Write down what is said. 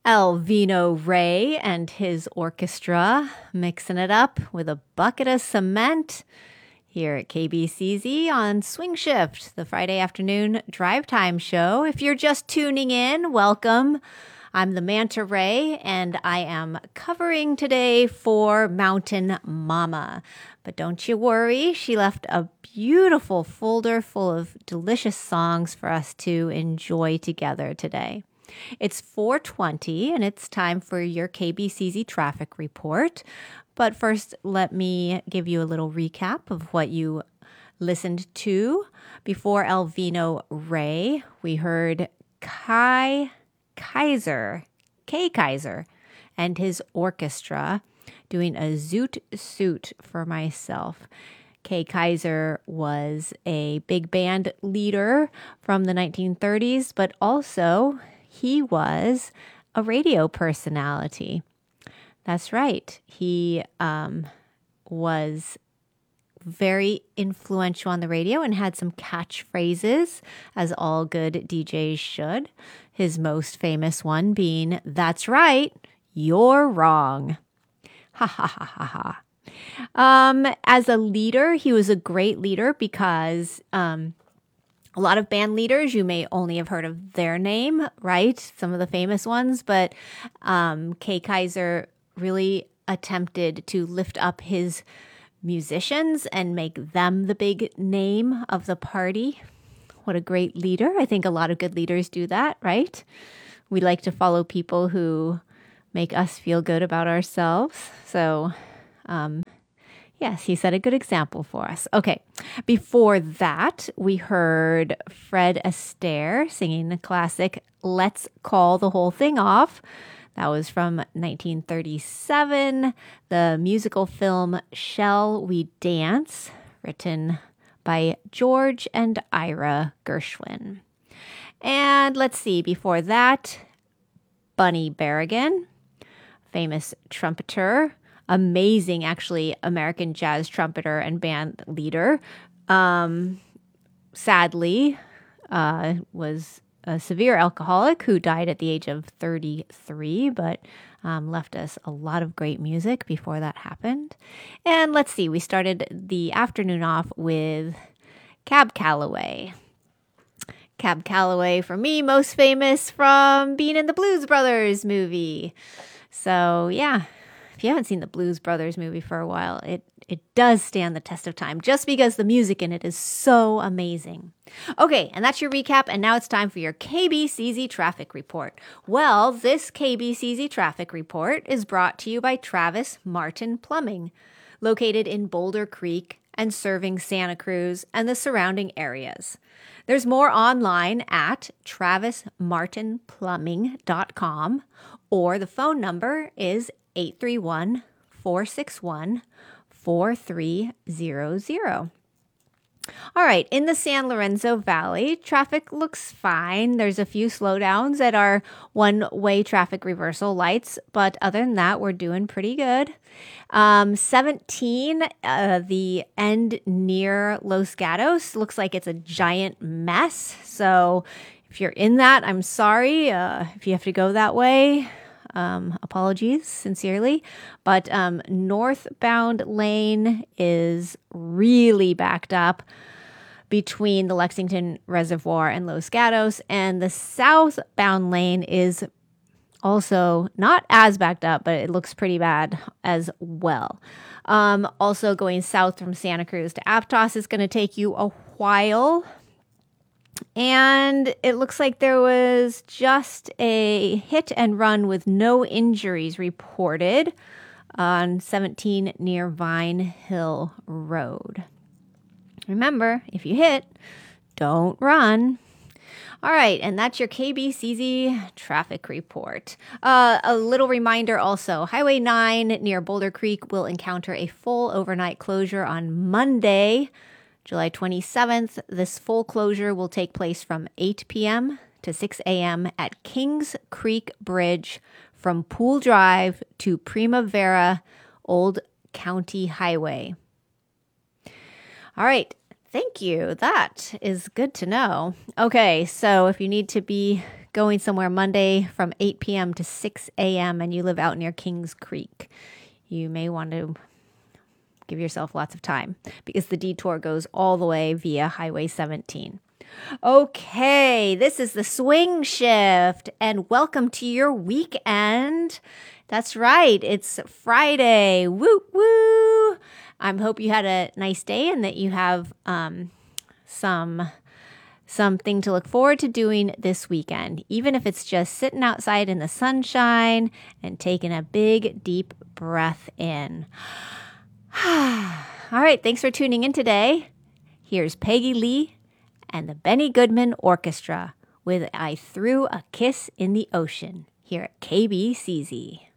Alvino Ray and his orchestra mixing it up with a bucket of cement here at KBCZ on Swing Shift, the Friday afternoon drive time show. If you're just tuning in, welcome. I'm the Manta Ray, and I am covering today for Mountain Mama. But don't you worry, she left a beautiful folder full of delicious songs for us to enjoy together today. It's 4:20 and it's time for your KBCZ traffic report. But first, let me give you a little recap of what you listened to. Before Alvino Ray, we heard Kay Kyser, and his orchestra doing a Zoot Suit for Myself. Kay Kyser was a big band leader from the 1930s, but also he was a radio personality. That's right. He was very influential on the radio and had some catchphrases, as all good DJs should. His most famous one being, "That's right, you're wrong." Ha ha ha ha ha. As a leader, he was a great leader because a lot of band leaders, you may only have heard of their name, right? Some of the famous ones, but Kay Kyser really attempted to lift up his musicians and make them the big name of the party. What a great leader. I think a lot of good leaders do that, right? We like to follow people who make us feel good about ourselves. So, yes, he set a good example for us. Okay, before that, we heard Fred Astaire singing the classic "Let's Call the Whole Thing Off." That was from 1937, the musical film Shall We Dance, written by George and Ira Gershwin. And let's see, before that, Bunny Berrigan, famous trumpeter, amazing, actually, American jazz trumpeter and band leader. Sadly, was a severe alcoholic who died at the age of 33, but left us a lot of great music before that happened. And let's see, we started the afternoon off with Cab Calloway. Cab Calloway, for me, most famous from being in the Blues Brothers movie. So, yeah, if you haven't seen the Blues Brothers movie for a while, it does stand the test of time just because the music in it is so amazing. Okay, and that's your recap, and now it's time for your KBCZ traffic report. Well, this KBCZ traffic report is brought to you by Travis Martin Plumbing, located in Boulder Creek and serving Santa Cruz and the surrounding areas. There's more online at travismartinplumbing.com, or the phone number is 831-461-4300. All right, in the San Lorenzo Valley, traffic looks fine. There's a few slowdowns at our one-way traffic reversal lights, but other than that, we're doing pretty good. 17, the end near Los Gatos, looks like it's a giant mess. So if you're in that, I'm sorry. If you have to go that way, apologies sincerely, but northbound lane is really backed up between the Lexington Reservoir and Los Gatos, and the southbound lane is also not as backed up, but it looks pretty bad as well. Also going south from Santa Cruz to Aptos is going to take you a while. And it looks like there was just a hit and run with no injuries reported on 17 near Vine Hill Road. Remember, if you hit, don't run. All right, and that's your KBCZ traffic report. A little reminder also, Highway 9 near Boulder Creek will encounter a full overnight closure on Monday, July 27th. This full closure will take place from 8 p.m. to 6 a.m. at Kings Creek Bridge from Pool Drive to Primavera Old County Highway. All right. Thank you. That is good to know. Okay, so if you need to be going somewhere Monday from 8 p.m. to 6 a.m. and you live out near Kings Creek, you may want to give yourself lots of time because the detour goes all the way via Highway 17. Okay, this is the Swing Shift, and welcome to your weekend. That's right, it's Friday. Woo woo! I hope you had a nice day and that you have something to look forward to doing this weekend, even if it's just sitting outside in the sunshine and taking a big, deep breath in. All right, thanks for tuning in today. Here's Peggy Lee and the Benny Goodman Orchestra with I Threw a Kiss in the Ocean here at KBCZ.